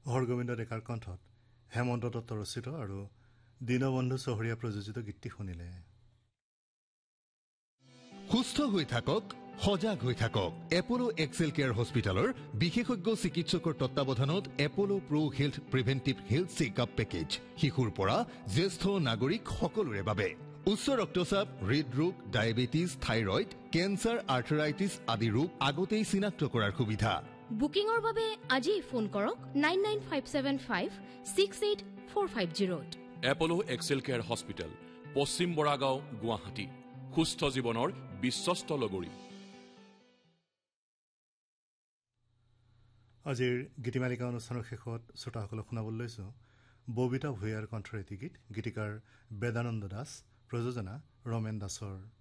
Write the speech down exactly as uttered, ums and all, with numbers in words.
হৰগোবিন্দ ডেকাৰ কণ্ঠত হেমন্ত দত্ত ৰচিত আৰু দীনবন্ধু চহৰীয়া প্ৰযোজিত গীতটি শুনিলে। সুস্থ হৈ থাকক, সজাগ হৈ থাকক। এপলো এক্সেল কেয়াৰ হস্পিটেলৰ বিশেষজ্ঞ চিকিৎসকৰ তত্বাৱধানত এপলো প্ৰ হেল্থ প্ৰিভেন্টিভ হেল্থ চেকআপ পেকেজ শিশুৰ পৰা জ্যেষ্ঠ নাগৰিক সকলোৰে বাবে। উচ্চ ৰক্তচাপ, হৃদৰোগ, ডায়েবেটিছ, থাইৰয়ড, কেঞ্চাৰ, আৰ্থৰাইটিছ আদি ৰোগ আগতেই চিনাক্ত কৰাৰ সুবিধা। বুকিঙৰ বাবে আজিই ফোন কৰক nine nine five seven five six eight four five জিৰ'ত। এপলো Excel care hospital, পশ্চিম বৰাগাঁও, গুৱাহাটী। সুস্থ জীৱনৰ বিশ্বস্ত লগৰী। আজিৰ গীতিমালিকা অনুষ্ঠানৰ শেষত শ্ৰোতাসকলক শুনাবলৈ লৈছো ববিতা ভূঞাৰ কণ্ঠৰ এটি গীত। গীতিকাৰ বেদানন্দ দাস, প্ৰযোজনা ৰমেন দাসৰ।